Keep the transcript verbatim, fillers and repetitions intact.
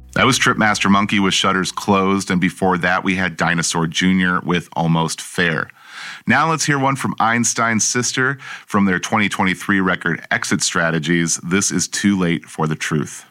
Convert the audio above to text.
That was Tripmaster Monkey with Shutters Closed, and before that we had Dinosaur Junior with Almost Fair. Now let's hear one from Einstein's Sister from their twenty twenty-three record Exit Strategies. This is Too Late for the Truth.